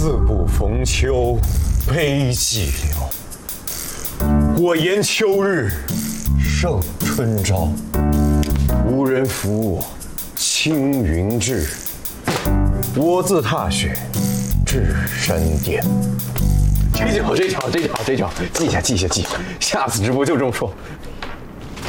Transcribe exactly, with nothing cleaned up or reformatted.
自不逢秋，悲寂寥。我言秋日胜春朝，无人扶我青云志。我自踏雪至山巅。这脚，这脚，这脚，这脚，记一下，记一下，记一下。下次直播就这么说。